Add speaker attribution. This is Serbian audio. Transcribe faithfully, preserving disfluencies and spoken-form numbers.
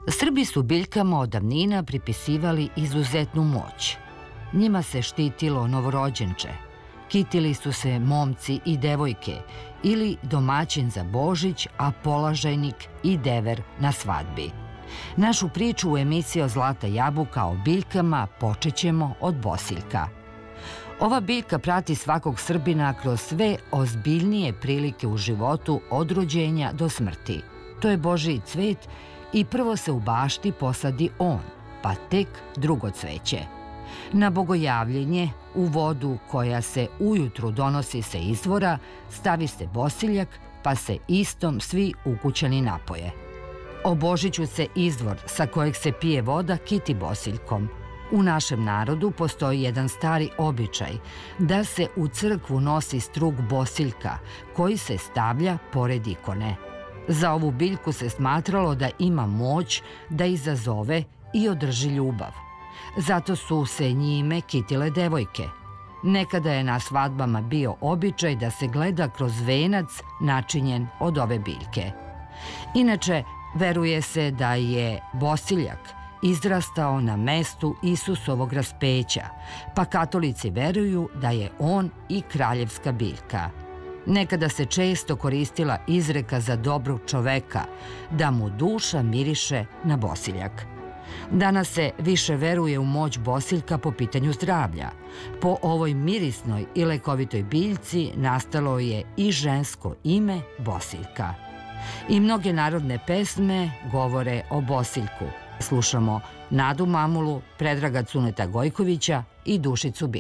Speaker 1: Srbi su biljkama od davnina pripisivali izuzetnu moć. Njima se štitilo novorođenče, kitili su se momci i devojke ili domaćin za Božić, a polažajnik i dever na svadbi. Našu priču u emisiji o Zlata jabuka o biljkama počećemo od bosiljka. Ova biljka prati svakog Srbina kroz sve ozbiljnije prilike u životu od rođenja do smrti. To je Božji cvet i prvo se u bašti posadi on, pa tek drugo cveće. Na bogojavljenje, u vodu koja se ujutru donosi sa izvora, stavi se bosiljak, pa se istom svi ukućani napoje. O Božiću se izvor sa kojeg se pije voda kiti bosiljkom. U našem narodu postoji jedan stari običaj da se u crkvu nosi strug bosiljka koji se stavlja pored ikone. Za ovu biljku se smatralo da ima moć da izazove i održi ljubav. Zato su se njime kitile devojke. Nekada je na svadbama bio običaj da se gleda kroz venac načinjen od ove biljke. Inače, veruje se da je bosiljak izrastao na mestu Isusovog raspeća, pa katolici veruju da je on i kraljevska biljka. Nekada se često koristila izreka za dobrog čoveka, da mu duša miriše na bosiljak. Danas se više veruje u moć bosiljka po pitanju zdravlja. Po ovoj mirisnoj i lekovitoj biljci nastalo je i žensko ime bosiljka. I mnoge narodne pesme govore o bosiljku. Slušamo Nadu Mamulu, Predraga Cuneta Gojkovića i Dušicu Bilek.